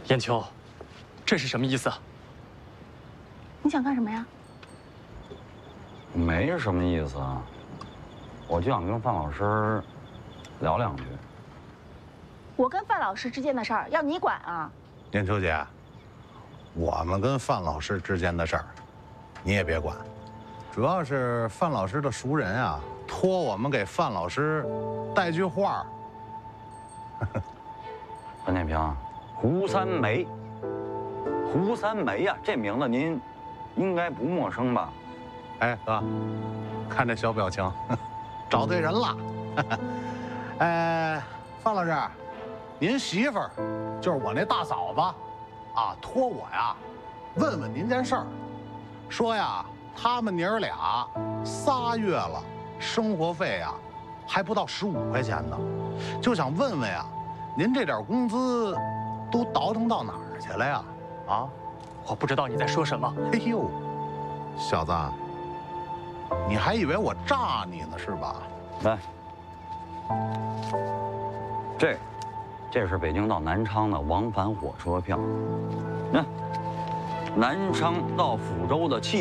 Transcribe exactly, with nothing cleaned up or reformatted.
燕秋，这是什么意思啊？ 你想干什么呀？ 没什么意思啊，我就想跟范老师聊两句。 我跟范老师之间的事儿要你管啊？ 燕秋姐，我们跟范老师之间的事儿，你也别管。主要是范老师的熟人啊，托我们给范老师带句话。 范建平，胡三梅，胡三梅呀、啊，这名字您应该不陌生吧？ 哎哥，看这小表情，找对人了。哎，范老师，您媳妇儿就是我那大嫂子，啊，托我呀，问问您件事儿，说呀，他们娘儿俩仨月了，生活费呀还不到十五块钱呢，就想问问呀，您这点工资都倒腾到哪儿去了呀？啊， 我不知道你在说什么。 哎呦，小子，你还以为我诈你呢是吧？ 来，这，这是北京到南昌的往返火车票。那、南昌到抚州的汽